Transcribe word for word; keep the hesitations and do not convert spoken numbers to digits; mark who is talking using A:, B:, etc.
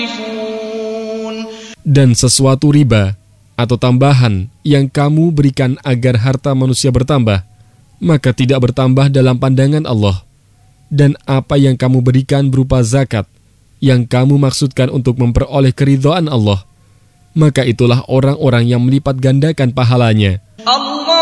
A: Dan sesuatu riba atau tambahan yang kamu berikan agar harta manusia bertambah, maka tidak bertambah dalam pandangan Allah. Dan apa yang kamu berikan berupa zakat, yang kamu maksudkan untuk memperoleh keridhaan Allah, maka itulah orang-orang yang melipat gandakan pahalanya.